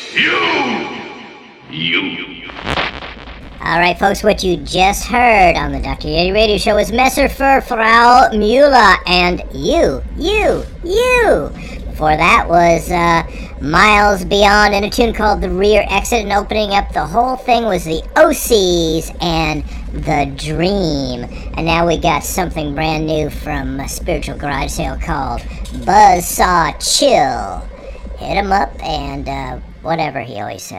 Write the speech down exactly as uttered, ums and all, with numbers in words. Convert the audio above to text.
You! You! Alright, folks, what you just heard on the Doctor Yeti Radio Show was Messer für Frau Müller and You, You, You. Before that was uh, Miles Beyond and a tune called The Rear Exit, and opening up the whole thing was the O Cs and The Dream. And now we got something brand new from a Spiritual Garage Sale called Buzzsaw Chill. Hit him up and uh, whatever he always says.